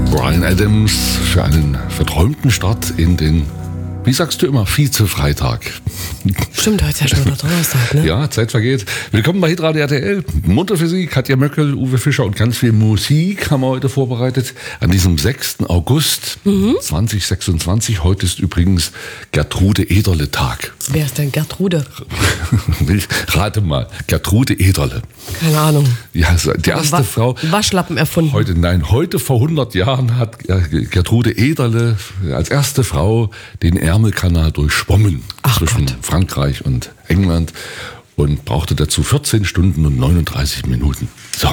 Bryan Adams für einen verträumten Start in den, wie sagst du immer, Vize-Freitag. Stimmt, heute ist ja schon wieder Donnerstag, ne? Ja, Zeit vergeht. Willkommen bei Hitradio RTL. Munter Physik, Katja Möckel, Uwe Fischer und ganz viel Musik haben wir heute vorbereitet. An diesem 6. August 2026. Heute ist übrigens Gertrude Ederle Tag. Wer ist denn Gertrude? Rate mal, Gertrude Ederle. Keine Ahnung. Ja, die erste Frau. Waschlappen erfunden. Heute vor 100 Jahren hat Gertrude Ederle als erste Frau den Ärmelkanal durchschwommen. Zwischen Frankreich und England und brauchte dazu 14 Stunden und 39 Minuten. So.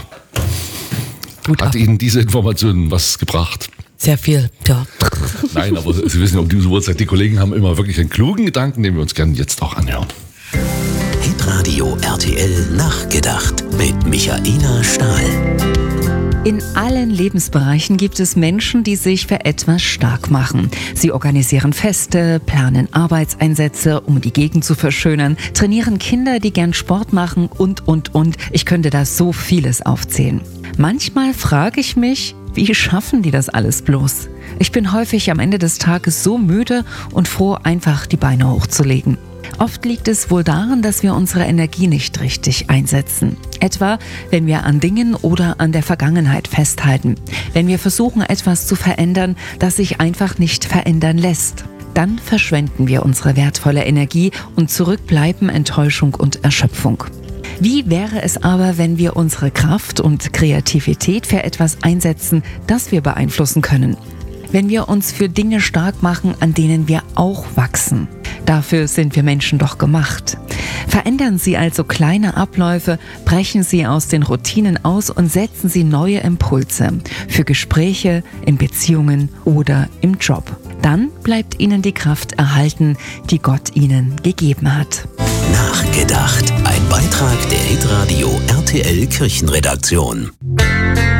Gut Hat Ihnen diese Informationen was gebracht? Sehr viel, ja. Nein, aber Sie wissen, um diese Uhrzeit, die Kollegen haben immer wirklich einen klugen Gedanken, den wir uns gerne jetzt auch anhören. Hitradio RTL Nachgedacht mit Michaela Stahl. In allen Lebensbereichen gibt es Menschen, die sich für etwas stark machen. Sie organisieren Feste, planen Arbeitseinsätze, um die Gegend zu verschönern, trainieren Kinder, die gern Sport machen und. Ich könnte da so vieles aufzählen. Manchmal frage ich mich, wie schaffen die das alles bloß? Ich bin häufig am Ende des Tages so müde und froh, einfach die Beine hochzulegen. Oft liegt es wohl daran, dass wir unsere Energie nicht richtig einsetzen. Etwa, wenn wir an Dingen oder an der Vergangenheit festhalten. Wenn wir versuchen, etwas zu verändern, das sich einfach nicht verändern lässt. Dann verschwenden wir unsere wertvolle Energie und zurück bleiben Enttäuschung und Erschöpfung. Wie wäre es aber, wenn wir unsere Kraft und Kreativität für etwas einsetzen, das wir beeinflussen können? Wenn wir uns für Dinge stark machen, an denen wir auch wachsen. Dafür sind wir Menschen doch gemacht. Verändern Sie also kleine Abläufe, brechen Sie aus den Routinen aus und setzen Sie neue Impulse für Gespräche, in Beziehungen oder im Job. Dann bleibt Ihnen die Kraft erhalten, die Gott Ihnen gegeben hat. Nachgedacht. Ein Beitrag der Hitradio RTL Kirchenredaktion.